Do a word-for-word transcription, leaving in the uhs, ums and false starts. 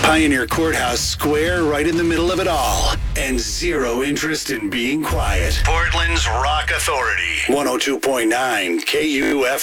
Pioneer Courthouse square right in the middle of it all. And zero interest in being quiet. Portland's Rock Authority. one oh two point nine K U F